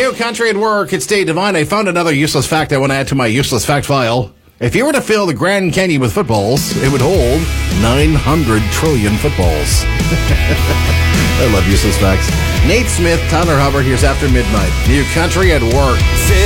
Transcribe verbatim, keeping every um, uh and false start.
New Country at Work. It's Dave Devine. I found another useless fact I want to add to my useless fact file. If you were to fill the Grand Canyon with footballs, it would hold nine hundred trillion footballs. I love useless facts. Nate Smith, Tyler Hubbard. Here's After Midnight. New Country at Work.